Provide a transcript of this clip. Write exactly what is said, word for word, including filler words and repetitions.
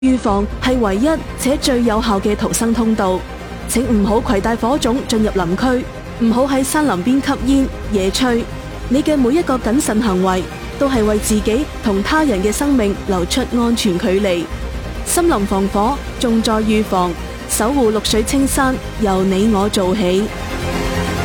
預防係唯一且最有效嘅逃生通道。請唔好攜帶火種進入林區，唔好喺山林邊吸煙、野炊。你嘅每一個謹慎行為，都係為自己同他人嘅生命留出安全距離。森林防火，重在預防，守護綠水青山，由你我做起。